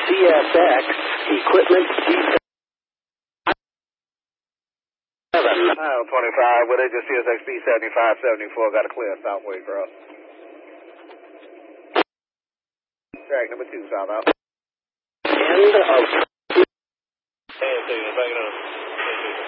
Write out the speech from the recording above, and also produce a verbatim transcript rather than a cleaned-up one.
S X Equipment G seven. Mile twenty-five, with it, just C S X B seventy-five seventy-four, got a clear southway cross. Track number two, south out. End of... Hey, back it up.